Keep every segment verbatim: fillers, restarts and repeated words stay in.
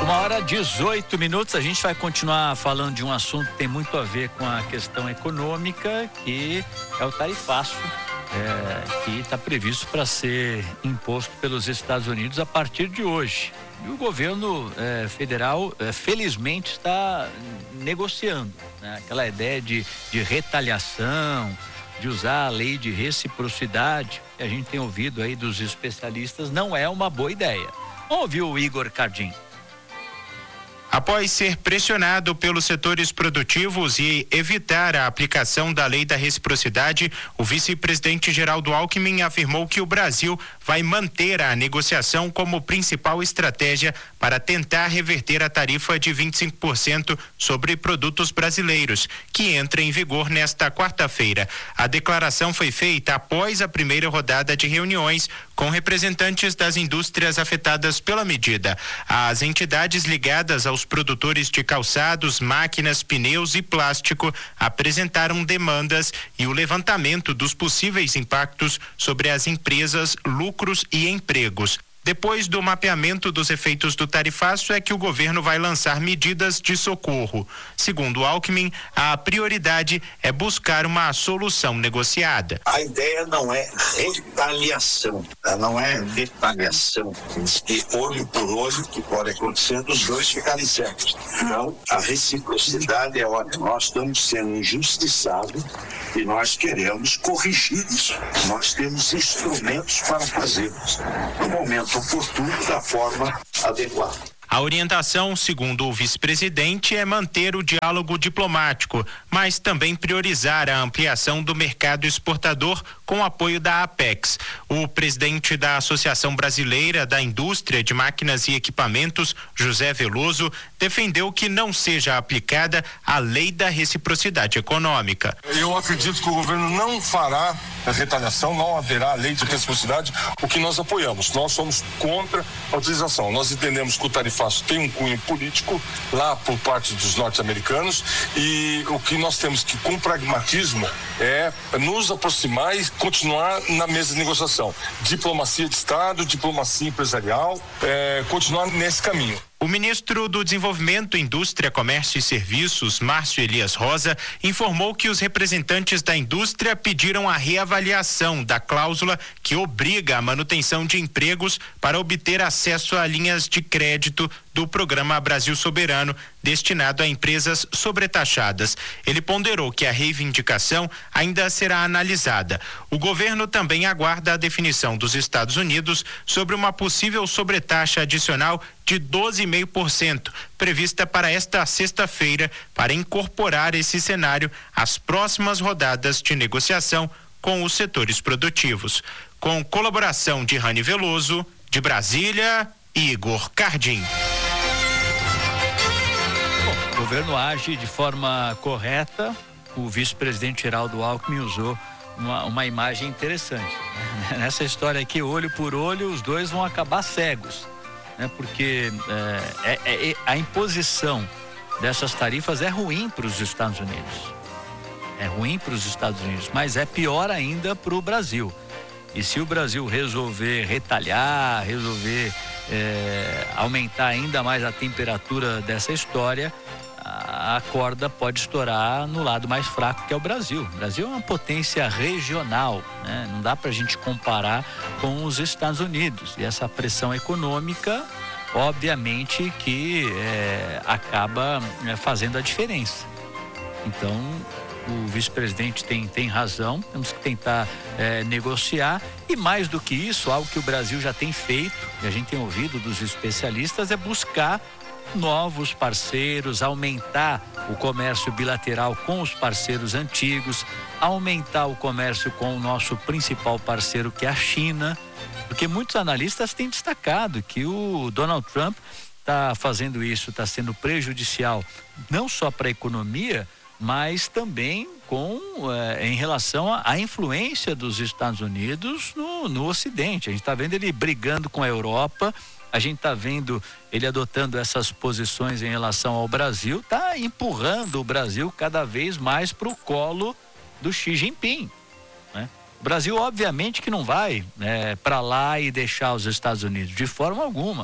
Uma hora dezoito minutos, a gente vai continuar falando de um assunto que tem muito a ver com a questão econômica, que é o tarifaço, é, que está previsto para ser imposto pelos Estados Unidos a partir de hoje. E o governo é, federal, é, felizmente, está negociando, né? Aquela ideia de, de retaliação, de usar a lei de reciprocidade, que a gente tem ouvido aí dos especialistas, não é uma boa ideia. Vamos ouvir o Igor Cardim. Após ser pressionado pelos setores produtivos e evitar a aplicação da lei da reciprocidade, o vice-presidente Geraldo Alckmin afirmou que o Brasil vai manter a negociação como principal estratégia para tentar reverter a tarifa de vinte e cinco por cento sobre produtos brasileiros, que entra em vigor nesta quarta-feira. A declaração foi feita após a primeira rodada de reuniões com representantes das indústrias afetadas pela medida. As entidades ligadas aos produtores de calçados, máquinas, pneus e plástico apresentaram demandas e o levantamento dos possíveis impactos sobre as empresas, lucros e empregos. Depois do mapeamento dos efeitos do tarifaço é que o governo vai lançar medidas de socorro. Segundo Alckmin, a prioridade é buscar uma solução negociada. A ideia não é retaliação, não é retaliação. E olho por olho, que pode acontecer dos dois ficarem certos. Então, a reciprocidade é ótima. Nós estamos sendo injustiçados e nós queremos corrigir isso. Nós temos instrumentos para fazermos. No momento oportuno, da forma adequada. A orientação, segundo o vice-presidente, é manter o diálogo diplomático, mas também priorizar a ampliação do mercado exportador com apoio da Apex. O presidente da Associação Brasileira da Indústria de Máquinas e Equipamentos, José Veloso, defendeu que não seja aplicada a lei da reciprocidade econômica. Eu acredito que o governo não fará a retaliação, não haverá a lei de reciprocidade, o que nós apoiamos. Nós somos contra a utilização. Nós entendemos que o tarifaço tem um cunho político lá por parte dos norte-americanos e o que nós temos que, com pragmatismo, é nos aproximar e continuar na mesa de negociação. Diplomacia de Estado, diplomacia empresarial, é, continuar nesse caminho. O ministro do Desenvolvimento, Indústria, Comércio e Serviços, Márcio Elias Rosa, informou que os representantes da indústria pediram a reavaliação da cláusula que obriga a manutenção de empregos para obter acesso a linhas de crédito do Programa Brasil Soberano, destinado a empresas sobretaxadas. Ele ponderou que a reivindicação ainda será analisada. O governo também aguarda a definição dos Estados Unidos sobre uma possível sobretaxa adicional de doze vírgula cinco por cento, prevista para esta sexta-feira, para incorporar esse cenário às próximas rodadas de negociação com os setores produtivos. Com colaboração de Rani Veloso, de Brasília, Igor Cardim. Bom, o governo age de forma correta. O vice-presidente Geraldo Alckmin usou uma, uma imagem interessante. Nessa história aqui, olho por olho, os dois vão acabar cegos. Né? Porque é, é, é, a imposição dessas tarifas é ruim para os Estados Unidos. É ruim para os Estados Unidos, mas é pior ainda para o Brasil. E se o Brasil resolver retalhar, resolver é, aumentar ainda mais a temperatura dessa história, a corda pode estourar no lado mais fraco, que é o Brasil. O Brasil é uma potência regional, né? Não dá para a gente comparar com os Estados Unidos. E essa pressão econômica, obviamente, que é, acaba é, fazendo a diferença. Então, o vice-presidente tem, tem razão, temos que tentar é, negociar. E mais do que isso, algo que o Brasil já tem feito, e a gente tem ouvido dos especialistas, é buscar novos parceiros, aumentar o comércio bilateral com os parceiros antigos, aumentar o comércio com o nosso principal parceiro, que é a China, porque muitos analistas têm destacado que o Donald Trump está fazendo isso, está sendo prejudicial não só para a economia, mas também com, eh, em relação à influência dos Estados Unidos no, no Ocidente. A gente está vendo ele brigando com a Europa, a gente está vendo ele adotando essas posições em relação ao Brasil, está empurrando o Brasil cada vez mais para o colo do Xi Jinping, né? O Brasil, obviamente, que não vai né, para lá e deixar os Estados Unidos, de forma alguma.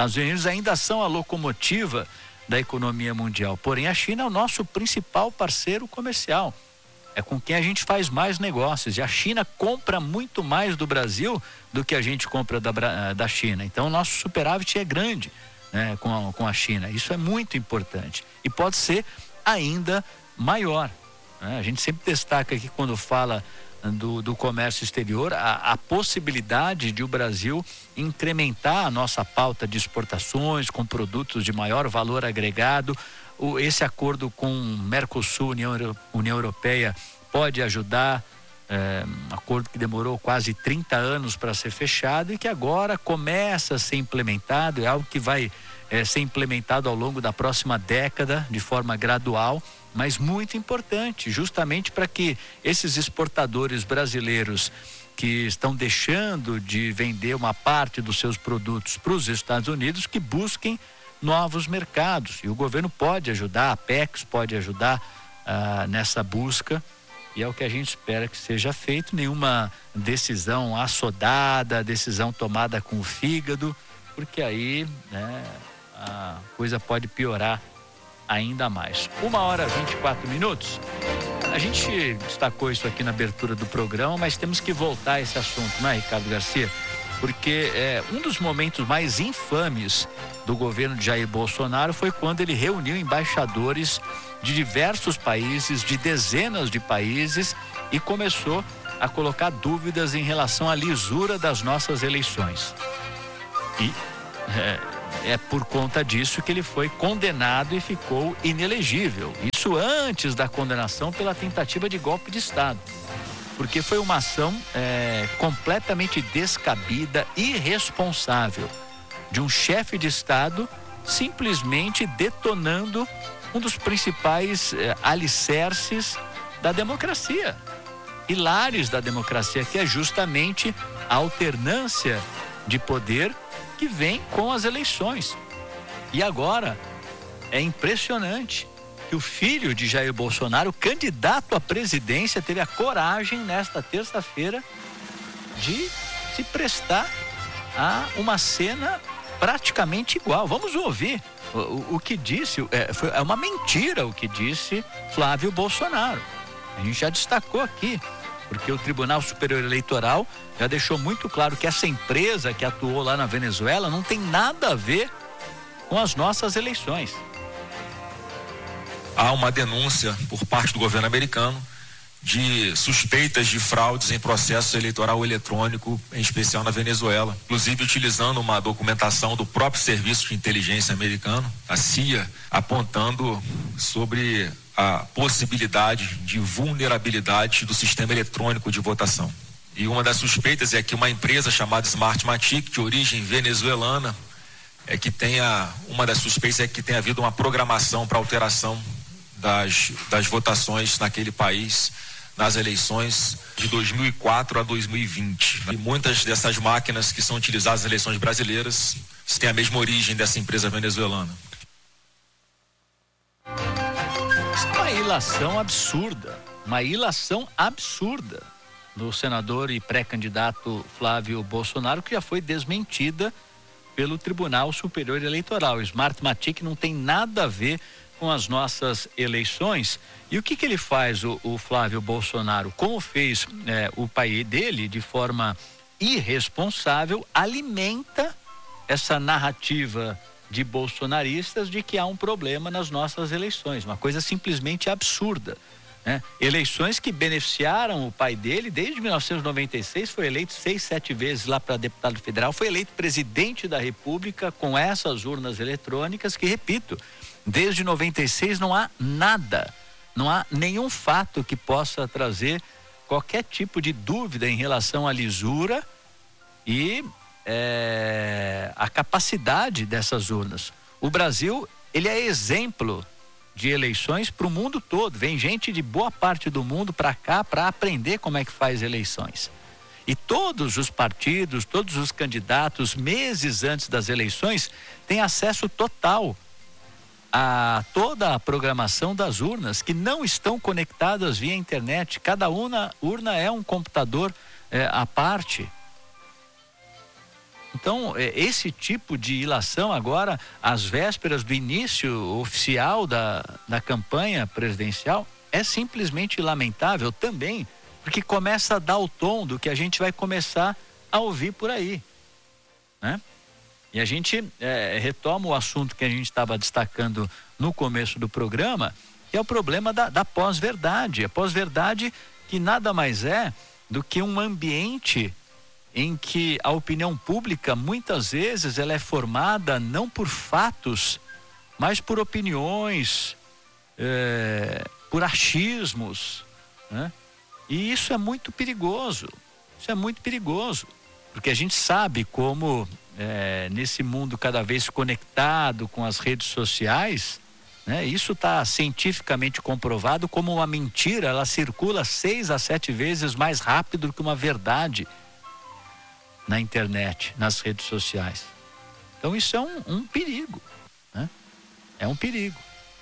Estados Unidos ainda são a locomotiva da economia mundial, porém a China é o nosso principal parceiro comercial. É com quem a gente faz mais negócios, e a China compra muito mais do Brasil do que a gente compra da, da China. Então o nosso superávit é grande, né, com, a, com a China. Isso é muito importante e pode ser ainda maior, né? A gente sempre destaca aqui quando fala do, do comércio exterior a, a possibilidade de o Brasil incrementar a nossa pauta de exportações com produtos de maior valor agregado. O, esse acordo com Mercosul, União, União Europeia, pode ajudar, é, um acordo que demorou quase trinta anos para ser fechado e que agora começa a ser implementado, é algo que vai é, ser implementado ao longo da próxima década de forma gradual, mas muito importante, justamente para que esses exportadores brasileiros que estão deixando de vender uma parte dos seus produtos para os Estados Unidos, que busquem novos mercados, e o governo pode ajudar, a Apex pode ajudar ah, nessa busca, e é o que a gente espera que seja feito. Nenhuma decisão assodada, decisão tomada com o fígado, porque aí, né, a coisa pode piorar ainda mais. Uma hora e vinte e quatro minutos. A gente destacou isso aqui na abertura do programa, mas temos que voltar a esse assunto, né, Ricardo Garcia? Porque é, um dos momentos mais infames do governo de Jair Bolsonaro foi quando ele reuniu embaixadores de diversos países, de dezenas de países, e começou a colocar dúvidas em relação à lisura das nossas eleições. E é, é por conta disso que ele foi condenado e ficou inelegível. Isso antes da condenação pela tentativa de golpe de Estado. Porque foi uma ação é, completamente descabida, irresponsável, de um chefe de Estado simplesmente detonando um dos principais é, alicerces da democracia, pilares da democracia, que é justamente a alternância de poder que vem com as eleições. E agora é impressionante que o filho de Jair Bolsonaro, candidato à presidência, teve a coragem nesta terça-feira de se prestar a uma cena praticamente igual. Vamos ouvir o, o, o que disse, é, foi, é uma mentira o que disse Flávio Bolsonaro. A gente já destacou aqui, porque o Tribunal Superior Eleitoral já deixou muito claro que essa empresa que atuou lá na Venezuela não tem nada a ver com as nossas eleições. Há uma denúncia por parte do governo americano de suspeitas de fraudes em processo eleitoral eletrônico, em especial na Venezuela, inclusive utilizando uma documentação do próprio Serviço de Inteligência americano, a C I A, apontando sobre a possibilidade de vulnerabilidade do sistema eletrônico de votação. E uma das suspeitas é que uma empresa chamada Smartmatic, de origem venezuelana, é que tenha, uma das suspeitas é que tenha havido uma programação para alteração das, das votações naquele país nas eleições de dois mil e quatro a dois mil e vinte. E muitas dessas máquinas que são utilizadas nas eleições brasileiras têm a mesma origem dessa empresa venezuelana. Isso é uma ilação absurda, uma ilação absurda do senador e pré-candidato Flávio Bolsonaro, que já foi desmentida pelo Tribunal Superior Eleitoral. O Smartmatic não tem nada a ver com as nossas eleições. E o que que ele faz, o, o Flávio Bolsonaro? Como fez é, o pai dele de forma irresponsável, alimenta essa narrativa de bolsonaristas de que há um problema nas nossas eleições, uma coisa simplesmente absurda, né? Eleições que beneficiaram o pai dele desde mil novecentos e noventa e seis, foi eleito seis, sete vezes lá para deputado federal, foi eleito presidente da República com essas urnas eletrônicas que, repito, desde noventa e seis não há nada, não há nenhum fato que possa trazer qualquer tipo de dúvida em relação à lisura e é, a capacidade dessas urnas. O Brasil, ele é exemplo de eleições para o mundo todo. Vem gente de boa parte do mundo para cá para aprender como é que faz eleições. E todos os partidos, todos os candidatos, meses antes das eleições, têm acesso total a toda a programação das urnas, que não estão conectadas via internet. Cada urna, urna é um computador é, à parte. Então, esse tipo de ilação agora, às vésperas do início oficial da, da campanha presidencial, é simplesmente lamentável também, porque começa a dar o tom do que a gente vai começar a ouvir por aí, né? E a gente é, retoma o assunto que a gente estava destacando no começo do programa, que é o problema da, da pós-verdade. A pós-verdade que nada mais é do que um ambiente em que a opinião pública, muitas vezes, ela é formada não por fatos, mas por opiniões, é, por achismos, né? E isso é muito perigoso, isso é muito perigoso, porque a gente sabe como, é, nesse mundo cada vez conectado com as redes sociais, né, isso está cientificamente comprovado como uma mentira, ela circula seis a sete vezes mais rápido do que uma verdade na internet, nas redes sociais. Então isso é um, um perigo, né? É um perigo.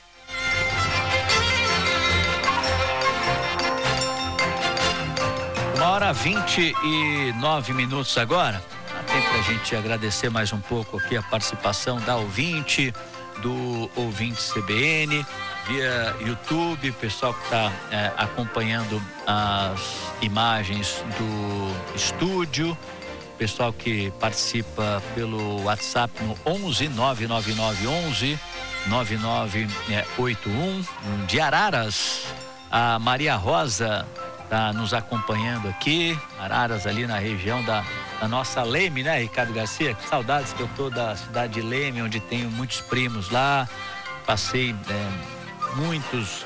Uma hora vinte e nove minutos agora. Dá tempo pra gente agradecer mais um pouco aqui a participação da ouvinte, do ouvinte C B N, via YouTube, pessoal que está é, acompanhando as imagens do estúdio, pessoal que participa pelo WhatsApp no onze nove nove nove onze nove nove oito um, de Araras, a Maria Rosa está nos acompanhando aqui, Araras ali na região da, da nossa Leme, né, Ricardo Garcia? Que saudades que eu tô da cidade de Leme, onde tenho muitos primos lá, passei é, muitos